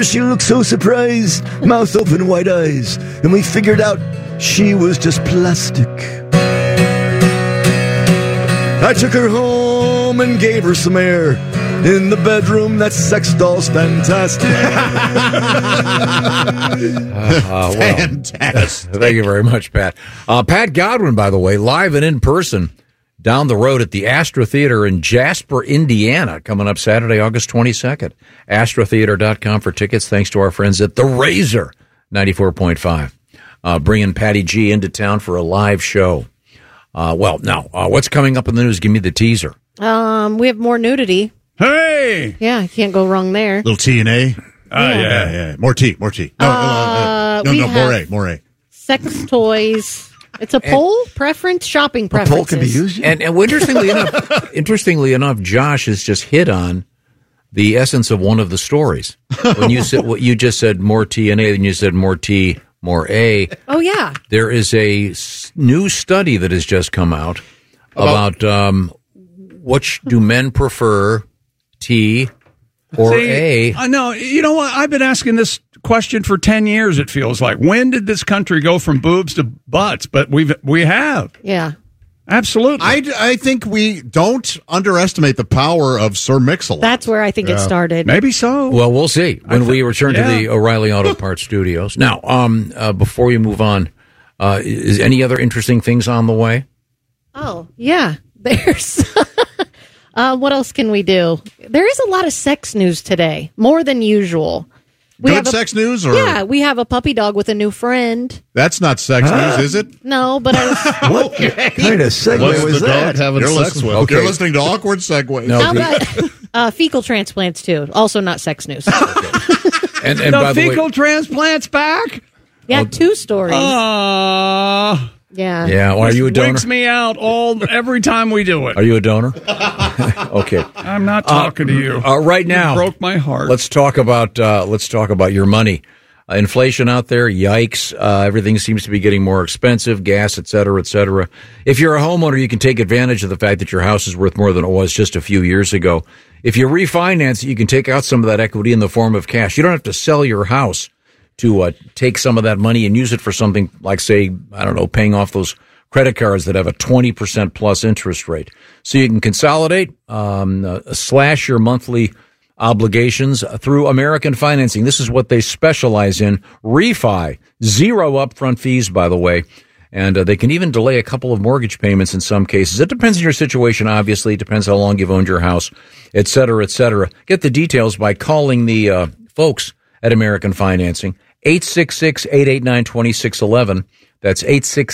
her, she looked so surprised, mouth open, white eyes, and we figured out she was just plastic. I took her home and gave her some air. In the bedroom, that sex doll's fantastic. Fantastic. Thank you very much, Pat. Pat Godwin, by the way, live and in person down the road at the Astra Theater in Jasper, Indiana, coming up Saturday, August 22nd. AstraTheater.com for tickets, thanks to our friends at The Razor 94.5. Bringing Patty G into town for a live show. What's coming up in the news? Give me the teaser. We have more nudity. Hey! Yeah, can't go wrong there. Little TNA. Yeah. More T. No, more A. Sex toys. It's a poll preference, shopping preferences. A poll can be used. And interestingly enough, Josh has just hit on the essence of one of the stories. When you said what you just said, more TNA, then you said more T, more A. Oh, yeah. There is a new study that has just come out about which do men prefer, T or A? No, you know what? I've been asking this question for 10 years, it feels like. When did this country go from boobs to butts? But we have. Yeah. Absolutely. I think we don't underestimate the power of Sir Mix-a-Lot. That's where I think it started. Maybe so. Well, we'll see when we return to the O'Reilly Auto Parts studios. Now, before we move on, is any other interesting things on the way? Oh, yeah. There's... what else can we do? There is a lot of sex news today, more than usual. Good sex news? Or? Yeah, we have a puppy dog with a new friend. That's not sex news, is it? No, but I was... What kind of segue was that? You're listening to Awkward Segues. No, How about fecal transplants, too? Also not sex news. and the by fecal the way, transplants back? Yeah, 2 stories. Yeah. Yeah, well, are you a donor? Wigs me out every time we do it. Are you a donor? Okay. I'm not talking to you. Right now, you broke my heart. Let's talk about your money. Inflation out there, yikes! Everything seems to be getting more expensive, gas, et cetera, et cetera. If you're a homeowner, you can take advantage of the fact that your house is worth more than it was just a few years ago. If you refinance it, you can take out some of that equity in the form of cash. You don't have to sell your house to take some of that money and use it for something like, say, I don't know, paying off those credit cards that have a 20% plus interest rate. So you can consolidate, slash your monthly obligations through American Financing. This is what they specialize in. Refi, 0 upfront fees, by the way. And they can even delay a couple of mortgage payments in some cases. It depends on your situation, obviously. It depends how long you've owned your house, et cetera, et cetera. Get the details by calling the folks at American Financing. 866-889-2611. That's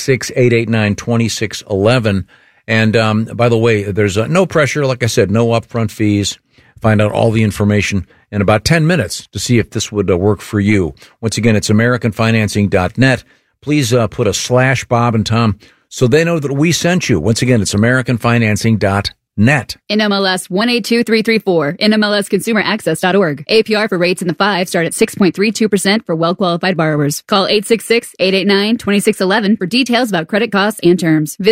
866-889-2611. And by the way, there's no pressure. Like I said, no upfront fees. Find out all the information in about 10 minutes to see if this would work for you. Once again, it's AmericanFinancing.net. Please put a / Bob and Tom so they know that we sent you. Once again, it's AmericanFinancing.net. NMLS 182334, NMLSConsumerAccess.org. APR for rates in the 5 start at 6.32% for well-qualified borrowers. Call 866-889-2611 for details about credit costs and terms.